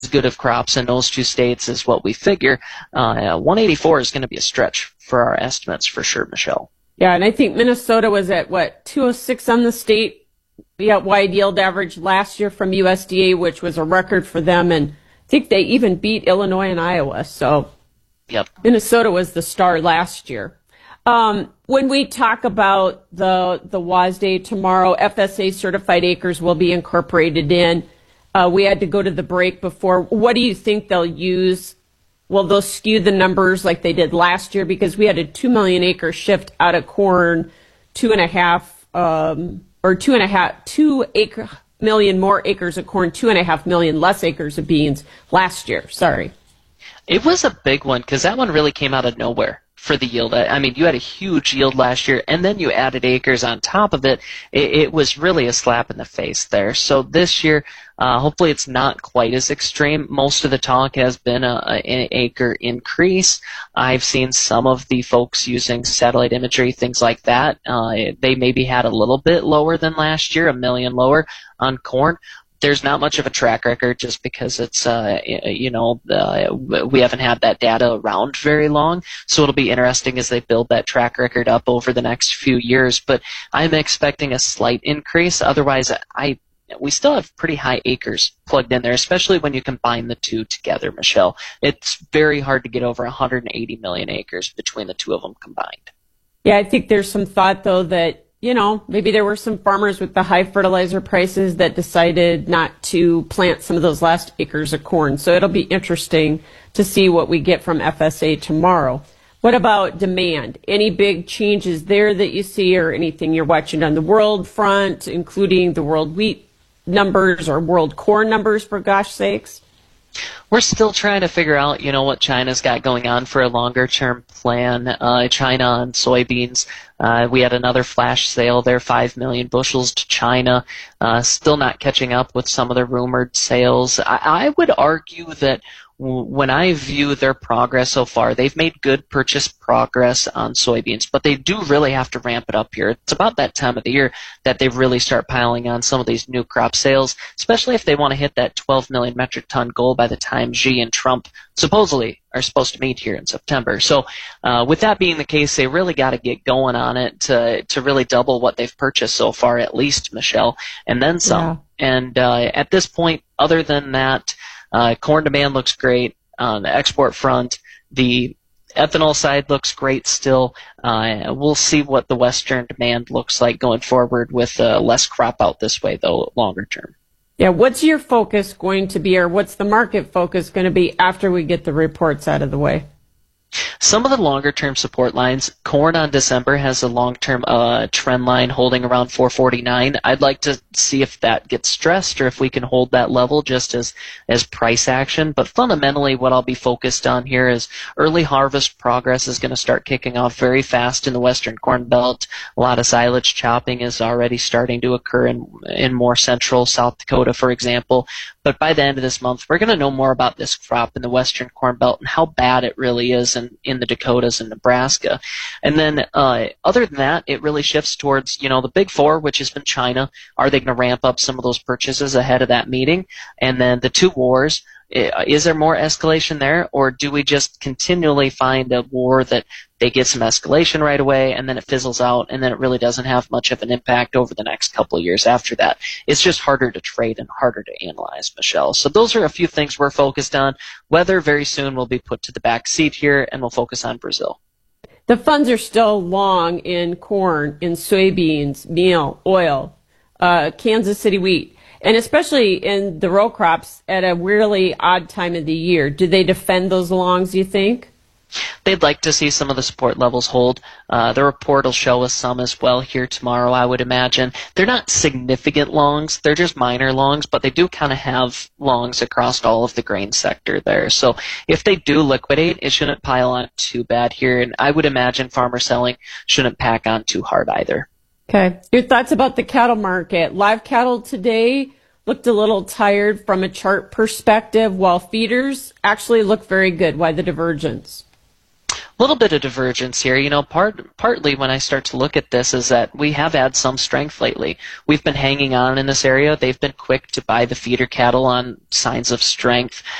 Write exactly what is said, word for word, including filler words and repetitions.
good of crops in those two states as what we figure, uh, one eighty-four is going to be a stretch for our estimates for sure, Michelle. Yeah, and I think Minnesota was at, what, two oh six on the state yeah, wide yield average last year from U S D A, which was a record for them, and I think they even beat Illinois and Iowa. So yep. Minnesota was the star last year. Um, when we talk about the the W A S D tomorrow, F S A certified acres will be incorporated in. Uh, we had to go to the break before. What do you think they'll use? Will they'll skew the numbers like they did last year? Because we had a two million acre shift out of corn, two and a half, um, or two and a half, two acre million more acres of corn, two and a half million less acres of beans last year. Sorry. It was a big one because that one really came out of nowhere for the yield. I mean, you had a huge yield last year, and then you added acres on top of it. It, it was really a slap in the face there. So this year, uh, hopefully it's not quite as extreme. Most of the talk has been a, a, an acre increase. I've seen some of the folks using satellite imagery, things like that. Uh, they maybe had a little bit lower than last year, a million lower on corn. There's not much of a track record just because it's, uh, you know, uh, we haven't had that data around very long. So it'll be interesting as they build that track record up over the next few years. But I'm expecting a slight increase. Otherwise, I we still have pretty high acres plugged in there, especially when you combine the two together, Michelle. It's very hard to get over one hundred eighty million acres between the two of them combined. Yeah, I think there's some thought, though, that you know, maybe there were some farmers with the high fertilizer prices that decided not to plant some of those last acres of corn. So it'll be interesting to see what we get from F S A tomorrow. What about demand? Any big changes there that you see, or anything you're watching on the world front, including the world wheat numbers or world corn numbers, for gosh sakes? We're still trying to figure out, you know, what China's got going on for a longer-term plan. Uh, China on soybeans, uh, we had another flash sale there, five million bushels to China. Uh, still not catching up with some of the rumored sales. I, I would argue that when I view their progress so far, they've made good purchase progress on soybeans, but they do really have to ramp it up here. It's about that time of the year that they really start piling on some of these new crop sales, especially if they want to hit that twelve million metric ton goal by the time Xi and Trump supposedly are supposed to meet here in September. So uh, with that being the case, they really got to get going on it to to really double what they've purchased so far, at least, Michelle, and then some. Yeah. And uh, at this point, other than that, Uh, corn demand looks great on the export front. The ethanol side looks great still. Uh, we'll see what the Western demand looks like going forward with uh, less crop out this way, though, longer term. Yeah, what's your focus going to be, or what's the market focus going to be after we get the reports out of the way? Some of the longer-term support lines, corn on December has a long-term uh, trend line holding around four forty-nine. I'd like to see if that gets stressed or if we can hold that level just as, as price action. But fundamentally, what I'll be focused on here is early harvest progress is going to start kicking off very fast in the Western Corn Belt. A lot of silage chopping is already starting to occur in, in more central South Dakota, for example. But by the end of this month, we're going to know more about this crop in the Western Corn Belt and how bad it really is in, in the Dakotas and Nebraska. And then uh, other than that, it really shifts towards, you know, the big four, which has been China. Are they going to ramp up some of those purchases ahead of that meeting? And then the two wars. Is there more escalation there, or do we just continually find a war that they get some escalation right away and then it fizzles out and then it really doesn't have much of an impact over the next couple of years after that? It's just harder to trade and harder to analyze, Michelle. So those are a few things we're focused on. Weather very soon will be put to the back seat here, and we'll focus on Brazil. The funds are still long in corn, in soybeans, meal, oil, uh, Kansas City wheat. And especially in the row crops at a really odd time of the year. Do they defend those longs, you think? They'd like to see some of the support levels hold. Uh, the report will show us some as well here tomorrow, I would imagine. They're not significant longs. They're just minor longs, but they do kind of have longs across all of the grain sector there. So if they do liquidate, it shouldn't pile on too bad here. And I would imagine farmer selling shouldn't pack on too hard either. Okay. Your thoughts about the cattle market? Live cattle today looked a little tired from a chart perspective, while feeders actually look very good. Why the divergence? little bit of divergence here. You know, part partly when I start to look at this is that we have had some strength lately. We've been hanging on in this area. They've been quick to buy the feeder cattle on signs of strength.